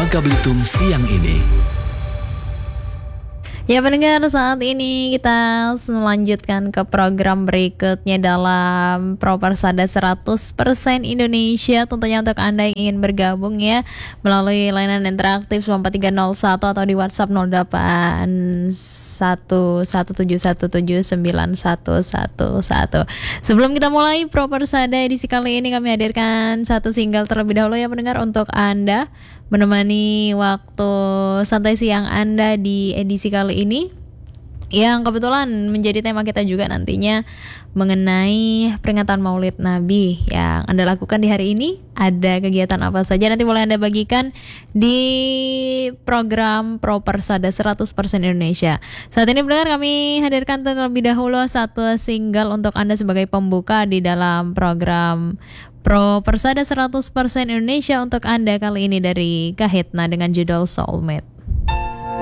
Bangka Belitung siang ini. Ya pendengar, saat ini kita melanjutkan ke program berikutnya dalam Propersada 100% Indonesia. Tentunya untuk Anda yang ingin bergabung ya melalui layanan interaktif 9301 atau di WhatsApp 081117179111. Sebelum kita mulai Propersada edisi kali ini, kami hadirkan satu single terlebih dahulu ya pendengar untuk Anda, menemani waktu santai siang Anda di edisi kali ini yang kebetulan menjadi tema kita juga nantinya mengenai peringatan Maulid Nabi yang Anda lakukan di hari ini. Ada kegiatan apa saja nanti boleh Anda bagikan di program Propersada 100% Indonesia. Saat ini pendengar, kami hadirkan terlebih dahulu satu single untuk Anda sebagai pembuka di dalam program Propersada 100% Indonesia untuk Anda kali ini dari Kahitna dengan judul Soulmate.